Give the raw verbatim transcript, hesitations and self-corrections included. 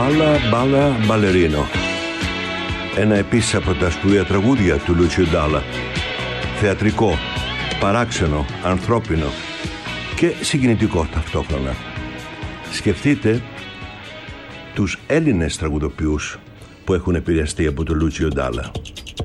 Μπάλα, μπάλα, μπαλερίνο. Ένα επίσης από τα σπουδαία τραγούδια του Λούτσιο Ντάλα. Θεατρικό, παράξενο, ανθρώπινο και συγκινητικό ταυτόχρονα. Σκεφτείτε τους Έλληνες τραγουδοποιούς που έχουν επηρεαστεί από τον Λούτσιο Ντάλα.